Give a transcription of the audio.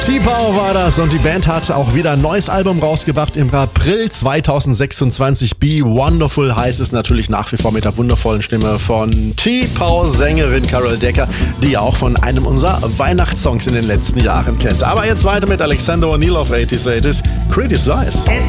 T-Power war das und die Band hat auch wieder ein neues Album rausgebracht im April 2026. Be Wonderful heißt es natürlich nach wie vor mit der wundervollen Stimme von T-Power-Sängerin Carol Decker, die ihr auch von einem unserer Weihnachtssongs in den letzten Jahren kennt. Aber jetzt weiter mit Alexander O'Neill auf 80s, Criticize.